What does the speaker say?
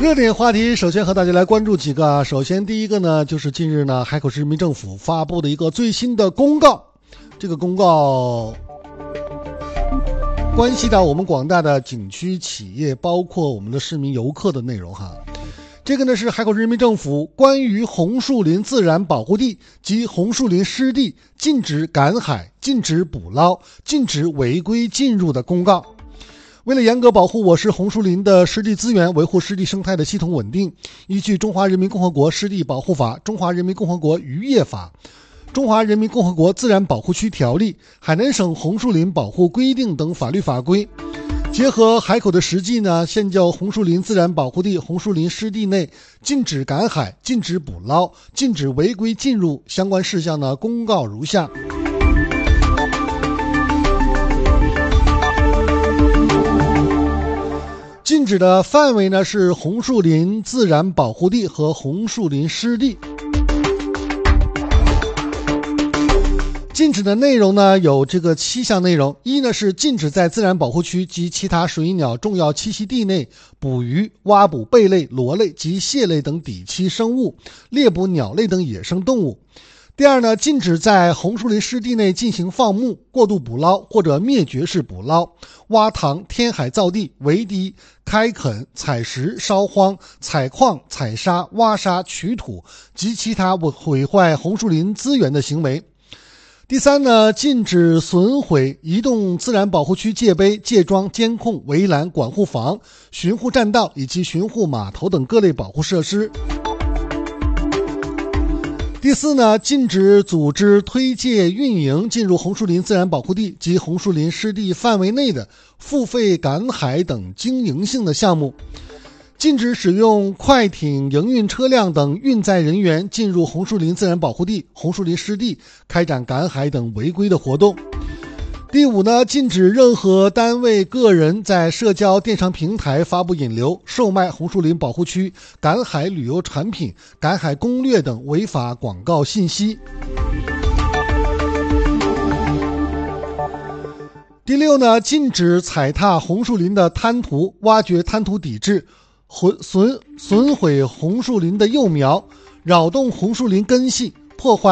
热点话题，首先和大家来关注几个。首先第一个呢，就是近日呢，海口市人民政府发布的一个最新的公告。这个公告关系到我们广大的景区企业，包括我们的市民游客的内容哈。这个呢是海口市人民政府关于红树林自然保护地及红树林湿地禁止赶海、禁止捕捞、禁止违规进入的公告。为了严格保护我市红树林的湿地资源，维护湿地生态的系统稳定，依据《中华人民共和国湿地保护法》、《中华人民共和国渔业法》、《中华人民共和国自然保护区条例》、海南省红树林保护规定等法律法规，结合海口的实际呢，现就红树林自然保护地、红树林湿地内禁止赶海、禁止捕捞、禁止违规进入相关事项呢，公告如下。禁止的范围呢是红树林自然保护地和红树林湿地。禁止的内容呢有这个7项内容。一呢是禁止在自然保护区及其他水鸟重要栖息地内捕鱼、挖捕贝类、螺类及蟹类等底栖生物，猎捕鸟类等野生动物。第二呢，禁止在红树林湿地内进行放牧、过度捕捞或者灭绝式捕捞、挖塘、填海造地、围堤、开垦、采石、烧荒、采矿、采沙、挖沙、取土及其他毁坏红树林资源的行为。第三呢，禁止损毁移动自然保护区界碑、界桩、监控、围栏、管护房、巡护栈道以及巡护码头等各类保护设施。第四呢，禁止组织推介运营进入红树林自然保护地及红树林湿地范围内的付费赶海等经营性的项目。禁止使用快艇营运车辆等运载人员进入红树林自然保护地、红树林湿地开展赶海等违规的活动。第五呢，禁止任何单位个人在社交电商平台发布引流、售卖红树林保护区赶海旅游产品、赶海攻略等违法广告信息。第六呢，禁止踩踏红树林的滩涂、挖掘滩涂底质、损毁红树林的幼苗、扰动红树林根系、破坏